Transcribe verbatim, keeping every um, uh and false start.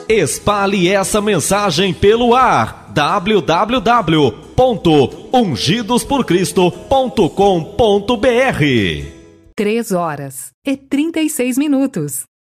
Espalhe essa mensagem pelo ar. w w w ponto ungidos por cristo ponto com ponto b r. Três horas e trinta e seis minutos.